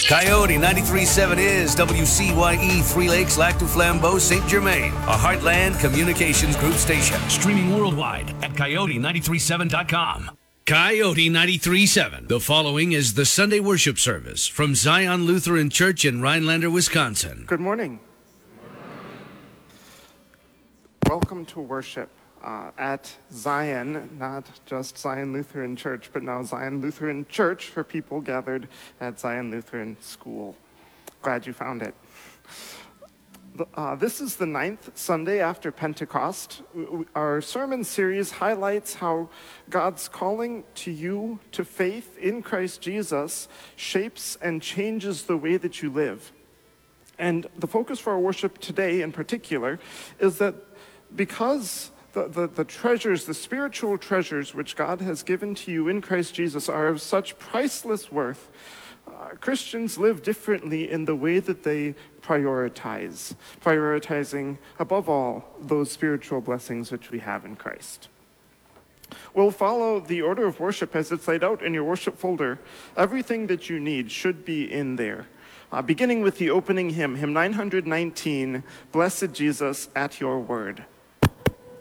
Coyote 93.7 is WCYE Three Lakes, Lac du Flambeau, St. Germain, a Heartland Communications Group station. Streaming worldwide at coyote937.com. Coyote 93.7. The following is the Sunday worship service from Zion Lutheran Church in Rhinelander, Wisconsin. Good morning. Welcome to worship at Zion, not just Zion Lutheran Church, but now Zion Lutheran Church for people gathered at Zion Lutheran School. Glad you found it. This is the 9th Sunday after Pentecost. Our sermon series highlights how God's calling to you to faith in Christ Jesus shapes and changes the way that you live. And the focus for our worship today in particular is that because the treasures, the spiritual treasures which God has given to you in Christ Jesus are of such priceless worth, Christians live differently in the way that they prioritizing above all those spiritual blessings which we have in Christ. We'll follow the order of worship as it's laid out in your worship folder. Everything that you need should be in there. Beginning with the opening hymn, hymn 919, Blessed Jesus, at Your Word.